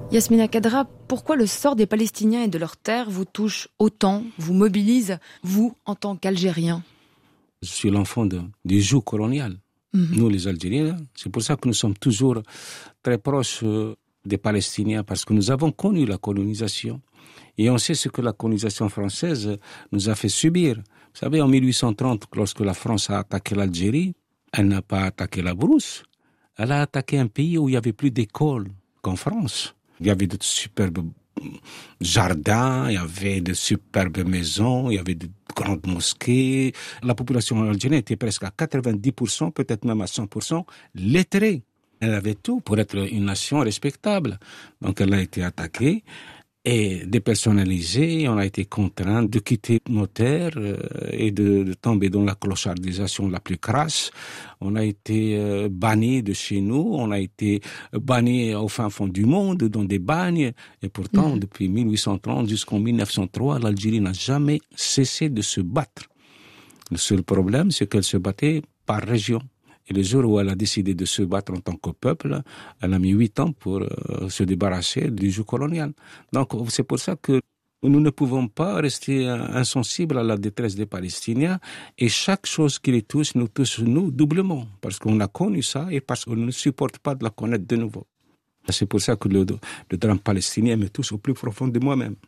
Yasmina Khadra, pourquoi le sort des Palestiniens et de leurs terres vous touche autant, vous mobilise, vous, en tant qu'Algérien? Je suis l'enfant du joug colonial. Nous, les Algériens, c'est pour ça que nous sommes toujours très proches des Palestiniens, parce que nous avons connu la colonisation. Et on sait ce que la colonisation française nous a fait subir. Vous savez, en 1830, lorsque la France a attaqué l'Algérie, elle n'a pas attaqué la Brousse. Elle a attaqué un pays où il n'y avait plus d'école qu'en France. Il y avait de superbes jardins, il y avait de superbes maisons, il y avait de grandes mosquées. La population algérienne était presque à 90%, peut-être même à 100%, lettrée. Elle avait tout pour être une nation respectable. Donc elle a été attaquée et dépersonnalisée. On a été contraint de quitter nos terres et de tomber dans la clochardisation la plus crasse. On a été bannis de chez nous, on a été bannis au fin fond du monde, dans des bagnes. Et pourtant, depuis 1830 jusqu'en 1903, l'Algérie n'a jamais cessé de se battre. Le seul problème, c'est qu'elle se battait par région. Et le jour où elle a décidé de se battre en tant que peuple, elle a mis 8 ans pour se débarrasser du joug colonial. Donc c'est pour ça que nous ne pouvons pas rester insensibles à la détresse des Palestiniens, et chaque chose qui les touche nous touche nous doublement, parce qu'on a connu ça et parce qu'on ne supporte pas de la connaître de nouveau. C'est pour ça que le drame palestinien me touche au plus profond de moi-même.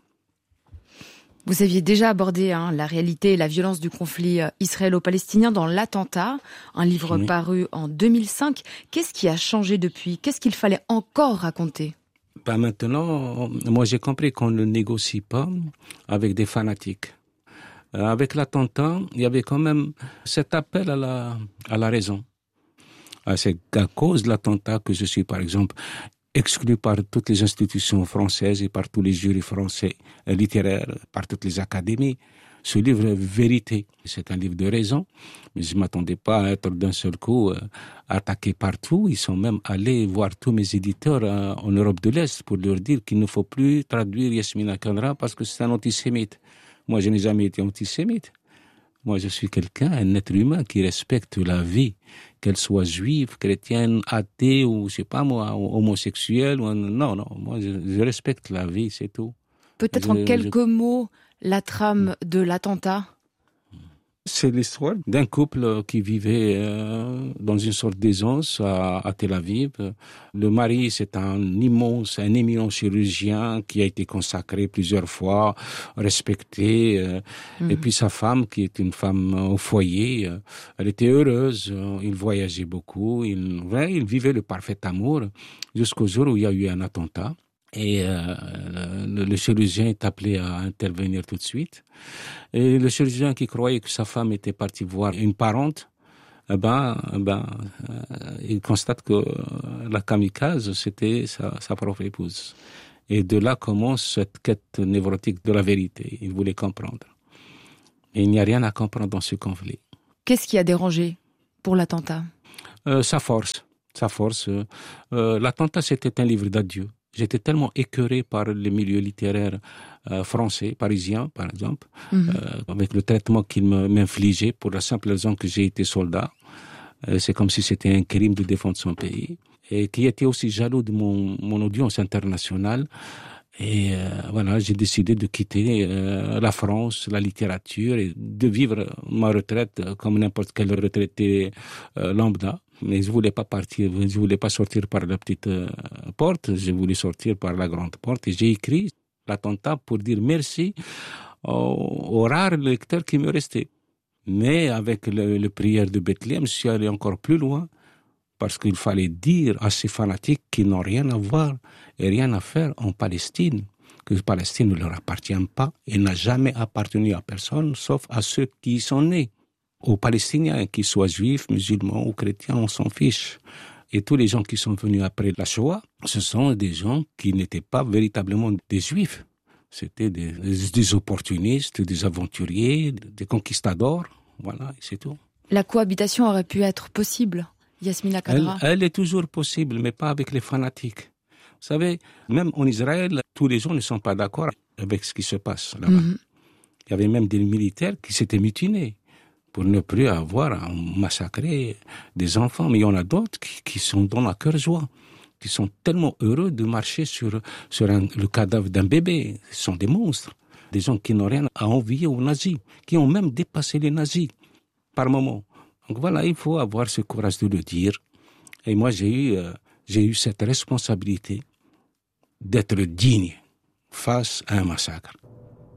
Vous aviez déjà abordé la réalité et la violence du conflit israélo-palestinien dans L'Attentat, un livre paru en 2005. Qu'est-ce qui a changé depuis? Qu'est-ce qu'il fallait encore raconter? Maintenant, moi j'ai compris qu'on ne négocie pas avec des fanatiques. Avec l'attentat, il y avait quand même cet appel à la raison. C'est à cause de l'attentat que je suis, par exemple, exclu par toutes les institutions françaises et par tous les jurys français littéraires, par toutes les académies. Ce livre est vérité. C'est un livre de raison, mais je ne m'attendais pas à être d'un seul coup attaqué partout. Ils sont même allés voir tous mes éditeurs en Europe de l'Est pour leur dire qu'il ne faut plus traduire Yasmina Khadra parce que c'est un antisémite. Moi, je n'ai jamais été antisémite. Moi, je suis quelqu'un, un être humain qui respecte la vie, qu'elle soit juive, chrétienne, athée ou, je sais pas moi, homosexuelle. Non, moi, je respecte la vie, c'est tout. Peut-être en quelques mots, la trame de l'attentat. C'est l'histoire d'un couple qui vivait dans une sorte d'aisance à Tel Aviv. Le mari, c'est un éminent chirurgien qui a été consacré plusieurs fois, respecté. Et puis sa femme, qui est une femme au foyer, elle était heureuse. Il voyageait beaucoup. Il vivait le parfait amour jusqu'au jour où il y a eu un attentat. Et le chirurgien est appelé à intervenir tout de suite. Et le chirurgien qui croyait que sa femme était partie voir une parente, il constate que la kamikaze, c'était sa propre épouse. Et de là commence cette quête névrotique de la vérité. Il voulait comprendre. Et il n'y a rien à comprendre dans ce conflit. Qu'est-ce qui a dérangé pour l'attentat? Sa force. L'attentat, c'était un livre d'adieu. J'étais tellement écœuré par les milieux littéraires français, parisiens, par exemple, avec le traitement qu'ils m'infligeaient pour la simple raison que j'ai été soldat. C'est comme si c'était un crime de défendre son pays. Et qui était aussi jaloux de mon audience internationale. Et voilà, j'ai décidé de quitter la France, la littérature, et de vivre ma retraite comme n'importe quel retraité lambda. Mais je voulais pas partir, je voulais pas sortir par la petite porte, je voulais sortir par la grande porte. Et j'ai écrit l'attentat pour dire merci aux rares lecteurs qui me restaient. Mais avec le prière de Bethléem, je suis allé encore plus loin, parce qu'il fallait dire à ces fanatiques qui n'ont rien à voir et rien à faire en Palestine, que la Palestine ne leur appartient pas et n'a jamais appartenu à personne, sauf à ceux qui y sont nés. Aux Palestiniens, qu'ils soient juifs, musulmans ou chrétiens, on s'en fiche. Et tous les gens qui sont venus après la Shoah, ce sont des gens qui n'étaient pas véritablement des juifs. C'était des opportunistes, des aventuriers, des conquistadors. Voilà, c'est tout. La cohabitation aurait pu être possible, Yasmina Khadra? Elle est toujours possible, mais pas avec les fanatiques. Vous savez, même en Israël, tous les gens ne sont pas d'accord avec ce qui se passe là-bas. Il y avait même des militaires qui s'étaient mutinés pour ne plus avoir à massacrer des enfants. Mais il y en a d'autres qui sont dans la cœur joie, qui sont tellement heureux de marcher sur le cadavre d'un bébé. Ce sont des monstres. Des gens qui n'ont rien à envier aux nazis, qui ont même dépassé les nazis par moment. Donc voilà, il faut avoir ce courage de le dire. Et moi, j'ai eu cette responsabilité d'être digne face à un massacre.